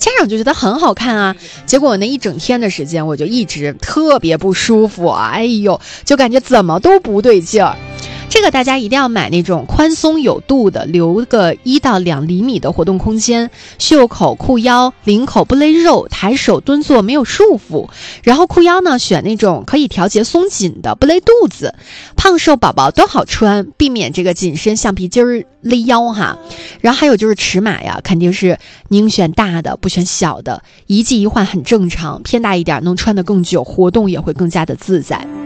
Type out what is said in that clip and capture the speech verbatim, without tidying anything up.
家长就觉得很好看啊。结果那一整天的时间，我就一直特别不舒服，哎呦，就感觉怎么都不对劲儿。这个大家一定要买那种宽松有度的，留个一到两厘米的活动空间，袖口、裤腰、领口不勒肉，抬手蹲坐没有束缚。然后裤腰呢，选那种可以调节松紧的，不勒肚子，胖瘦宝宝都好穿，避免这个紧身橡皮筋儿勒腰哈。然后还有就是尺码呀，肯定是宁选大的不选小的，一季一换很正常，偏大一点能穿得更久，活动也会更加的自在。